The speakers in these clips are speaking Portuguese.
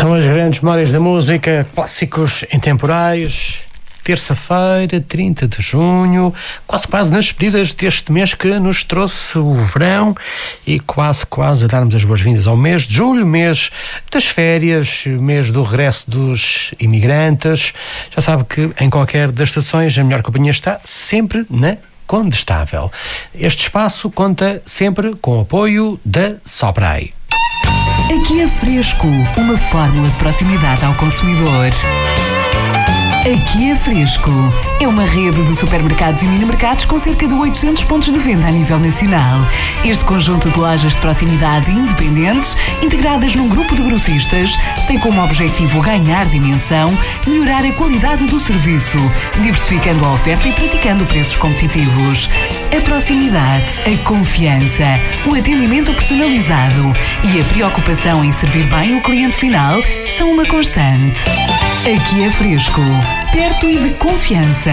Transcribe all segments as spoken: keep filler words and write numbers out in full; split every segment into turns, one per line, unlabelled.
São as grandes memórias da música, clássicos intemporais. Terça-feira, trinta de junho, quase quase nas despedidas deste mês que nos trouxe o verão e quase quase a darmos as boas-vindas ao mês de julho, mês das férias, mês do regresso dos imigrantes. Já sabe que em qualquer das estações a melhor companhia está sempre na Condestável. Este espaço conta sempre com o apoio da Sopray.
Aqui é Fresco, uma fórmula de proximidade ao consumidor. Aqui é Fresco. É uma rede de supermercados e mini-mercados com cerca de oitocentos pontos de venda a nível nacional. Este conjunto de lojas de proximidade independentes, integradas num grupo de grossistas, tem como objetivo ganhar dimensão, melhorar a qualidade do serviço, diversificando a oferta e praticando preços competitivos. A proximidade, a confiança, o atendimento personalizado e a preocupação em servir bem o cliente final são uma constante. Aqui é Fresco, perto e de confiança.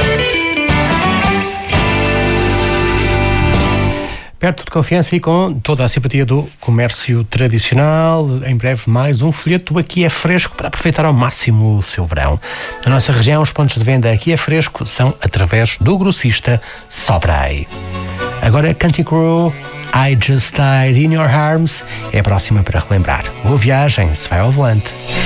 Perto de confiança e com toda a simpatia do comércio tradicional. Em breve mais um folheto Aqui é Fresco para aproveitar ao máximo o seu verão. Na nossa região, os pontos de venda Aqui é Fresco são através do grossista Sopray. Agora Country Crew, I Just Died in Your Arms, é a próxima para relembrar. Boa viagem, se vai ao volante.